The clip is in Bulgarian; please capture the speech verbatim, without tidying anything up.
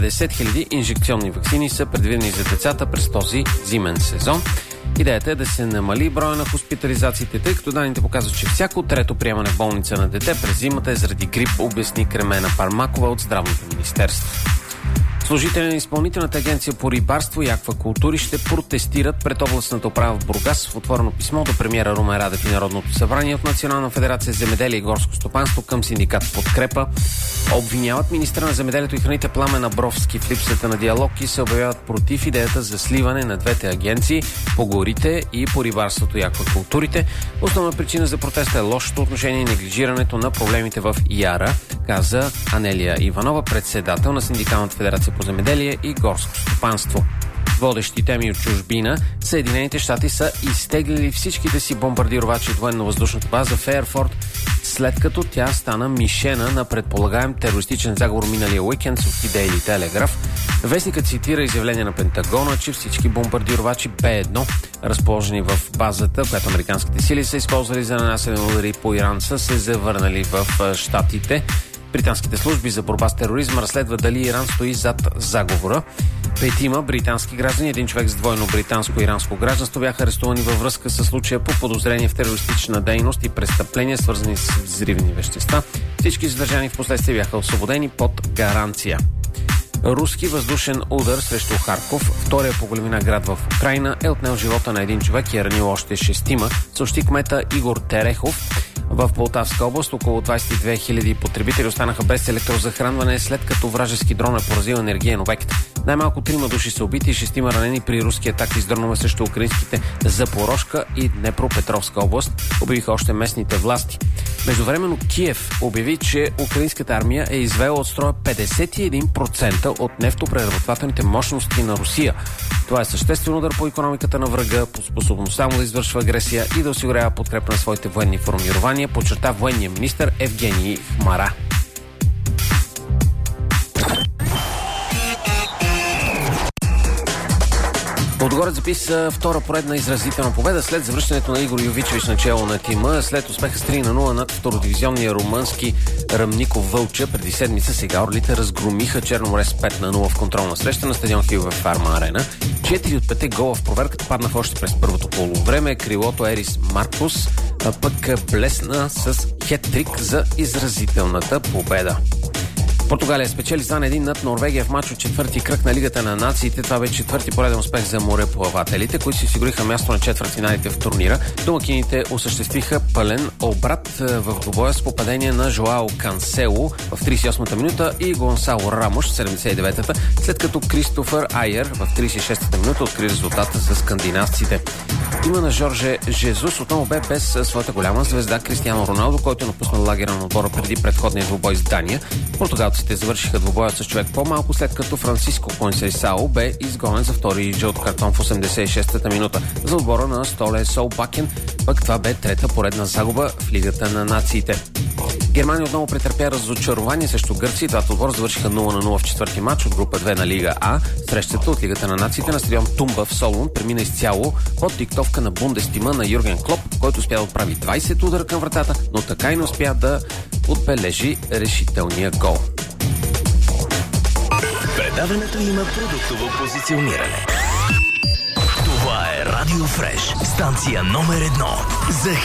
петдесет хиляди инжекционни ваксини са предвидени за децата през този зимен сезон. Идеята е да се намали броя на хоспитализациите, тъй като данните показват, че всяко трето приемане в болница на дете през зимата е заради грип, обясни Кремена Пармакова от Здравното министерство. Служители на Изпълнителната агенция по рибарство и аквакултури ще протестират пред областната управа в Бургас в отворено писмо до премиера Румен Радев и Народното събрание от Национална федерация земеделие и горско стопанство към синдикат Подкрепа. Обвиняват министра на земеделието и храните Пламен Абровски в липсата на диалог и се обявяват против идеята за сливане на двете агенции по горите и по рибарството и аквакултурите. Основна причина за протеста е лошото отношение и неглижирането на проблемите в Яра, каза Анелия Иванова, председател на Синдикалната федерация по земеделие и горско стопанство. Водещи теми от чужбина, Съединените щати са изтеглили всичките си бомбардировачи от военно-въздушната база в Ерфорд, след като тя стана мишена на предполагаем терористичен заговор миналия уикенд, съобщи Daily Telegraph. Вестникът цитира изявление на Пентагона, че всички бомбардировачи Б едно, разположени в базата, която американските сили са използвали за нанасяне на удари по Иран, са се завърнали в щатите. Британските служби за борба с тероризма разследват дали Иран стои зад заговора. Петима британски граждани, един човек с двойно британско-иранско гражданство бяха арестувани във връзка с случая по подозрение в терористична дейност и престъпления, свързани с взривни вещества. Всички задържани в последствие бяха освободени под гаранция. Руски въздушен удар срещу Харков, втория по големина град в Украйна, е отнел живота на един човек и е ранил още шестима, съобщи кмета Игор Терехов. В Полтавска област около двадесет и две хиляди потребители останаха без електрозахранване, след като вражески дрон е поразил енергиен обект. Най-малко трима души са убити и шестима ранени при руски атаки с дронове срещу украинските Запорожка и Днепропетровска област, обявиха още местните власти. Междувременно Киев обяви, че украинската армия е извела от строя петдесет и един процента от нефтопреработвателните мощности на Русия. Това е съществен удар по икономиката на врага, по способността му да извършва агресия и да осигурява подкрепа на своите военни формирования, подчерта военния министър Евгений Хмара. Отгоре записа втора поредна изразителна победа след завръщането на Игор Йовичевич начало на тима. След успеха с три на нула над втородивизионния румънски Ръмников Вълча преди седмица, сега орлите разгромиха Черноморе с пет на нула в контролна среща на стадион Хил в Фарма Арена. Четири от пете гола в проверката паднаха още през първото полувреме. Крилото Ерис Маркус пък блесна с хет-трик за изразителната победа. Португалия спечели за един над Норвегия в матч от четвърти кръг на Лигата на нациите. Това бе четвърти пореден успех за мореплавателите, които си осигуриха място на четвъртфиналите в турнира. Домакините осъществиха пълен обрат в двубоя с попадение на Жоао Кансело в тридесет и осмата минута и Гонсало Рамош в седемдесет и деветата, след като Кристофър Айер в тридесет и шестата минута откри резултата за скандинавците. Има на Жорже Жезус отново бе без своята голяма звезда Кристиано Роналдо, който е напуснал лагера на отбора преди предходния двубой с Дания. Португалците завършиха двубоят с човек по-малко, след като Франциско Консейсао бе изгонен за втори жълт картон в осемдесет и шестата минута. За отбора на Столе Солбакен пък това бе трета поредна загуба в Лигата на нациите. Германия отново претърпя разочарование срещу Гърция. Двата отбора завършиха нула на нула в четвърти матч от група две на Лига А. Срещата от Лигата на нациите на стадион Тумба в Солун премина изцяло под диктовка на бундестима на Юрген Клоп, който успя да отправи двадесет удара към вратата, но така и не успя да отбележи решителния гол. Предаването има продуктово позициониране. Това е Радио Фреш, станция номер едно за